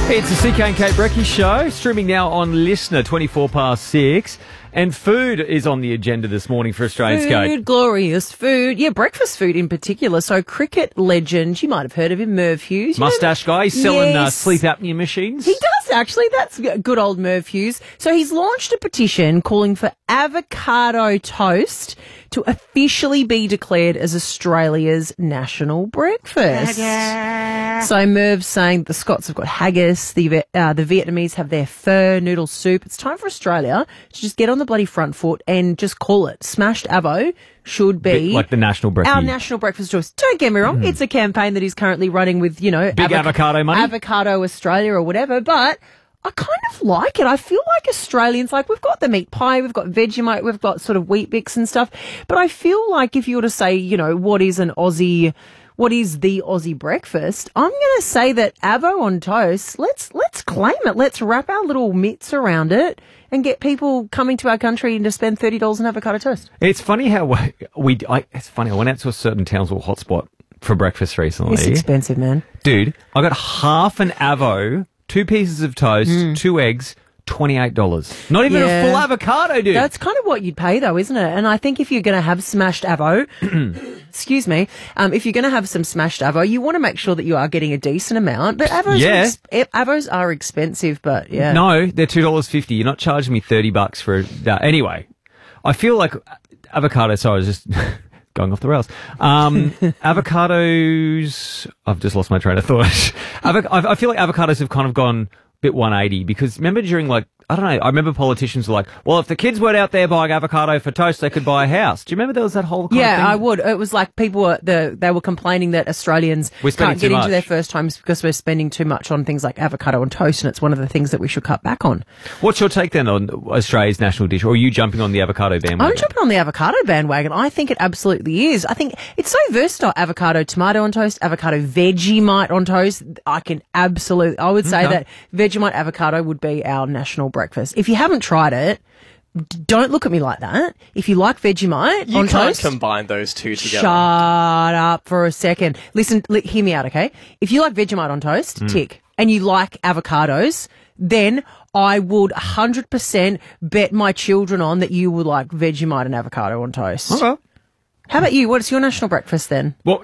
It's the CK and Kate Brecky Show, streaming now on Listener, 24 past 6. And food is on the agenda this morning for Australians, Kate. Food, glorious food. Yeah, breakfast food in particular. So cricket legend, you might have heard of him, Merv Hughes. Mustache guy, he's selling Yes. sleep apnea machines. He does, actually. That's good old Merv Hughes. So he's launched a petition calling for avocado toast to officially be declared as Australia's national breakfast. So Merv's saying the Scots have got haggis, the Vietnamese have their pho noodle soup. It's time for Australia to just get on the bloody front foot and just call it. Smashed Avo should be like the national breakfast. our national breakfast choice. Don't get me wrong, it's a campaign that he's currently running with, Big avocado money. Avocado Australia or whatever, but I kind of like it. I feel like Australians, we've got the meat pie, we've got Vegemite, we've got sort of Wheat Bix and stuff, but I feel like if you were to say, what is the Aussie breakfast, I'm going to say that Avo on toast, let's claim it. Let's wrap our little mitts around it and get people coming to our country and to spend $30 on avocado toast. It's funny how it's funny. I went out to a certain Townsville hotspot for breakfast recently. It's expensive, man. Dude, I got half an Avo, 2 pieces of toast, 2 eggs, $28. Not even a full avocado, dude. That's kind of what you'd pay, though, isn't it? And I think if you're going to have smashed avo, excuse me, if you're going to have some smashed avo, you want to make sure that you are getting a decent amount. But avos are expensive, but yeah. No, they're $2.50. You're not charging me $30 for that. Anyway, I feel like avocado. Sorry, I was just going off the rails. Avocados. I've just lost my train of thought. I feel like avocados have kind of gone bit 180 because remember during I remember politicians were like, well, if the kids weren't out there buying avocado for toast, they could buy a house. Do you remember there was that whole kind of thing? I would. It was like people were complaining that Australians can't get into their first homes because we're spending too much on things like avocado and toast, and it's one of the things that we should cut back on. What's your take then on Australia's national dish, or are you jumping on the avocado bandwagon? I'm jumping on the avocado bandwagon. I think it absolutely is. I think it's so versatile. Avocado tomato on toast, avocado Vegemite on toast. I would say that Vegemite avocado would be our national breakfast. If you haven't tried it, don't look at me like that. If you like Vegemite on toast... You can't combine those two together. Shut up for a second. Listen, hear me out, okay? If you like Vegemite on toast, tick, and you like avocados, then I would 100% bet my children on that you would like Vegemite and avocado on toast. Okay. How about you? What's your national breakfast then? Well,